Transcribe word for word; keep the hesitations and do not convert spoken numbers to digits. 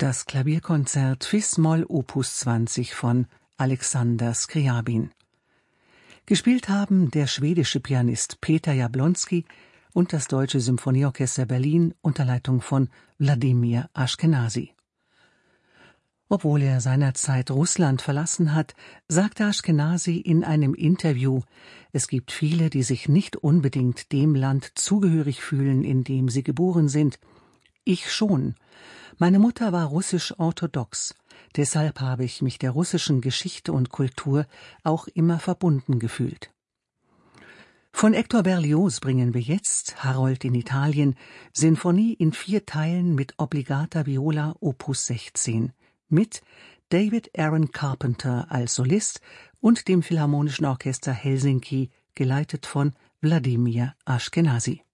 Das Klavierkonzert Fis-Moll Opus zwanzig von Alexander Scriabin. Gespielt haben der schwedische Pianist Peter Jablonski und das Deutsche Symphonieorchester Berlin unter Leitung von Wladimir Aschkenasy. Obwohl er seinerzeit Russland verlassen hat, sagte Aschkenasy in einem Interview, es gibt viele, die sich nicht unbedingt dem Land zugehörig fühlen, in dem sie geboren sind. Ich schon. Meine Mutter war russisch-orthodox, deshalb habe ich mich der russischen Geschichte und Kultur auch immer verbunden gefühlt. Von Hector Berlioz bringen wir jetzt Harold in Italien, Sinfonie in vier Teilen mit Obligata Viola Opus sechzehn, mit David Aaron Carpenter als Solist und dem Philharmonischen Orchester Helsinki, geleitet von Wladimir Aschkenasy.